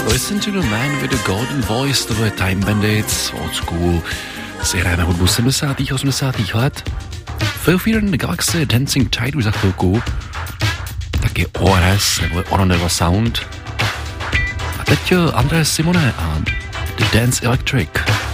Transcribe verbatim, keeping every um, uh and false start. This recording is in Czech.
Listen to the man with the golden voice, to je Time Bandits, old school. Si hrajeme hudbu sedmdesátých osmdesátých let. Filthy in the Galaxy, Dancing Tide už za chvilku. Taky O R S, nebo Ono Never Sound. A teď André Simone a The Dance Electric.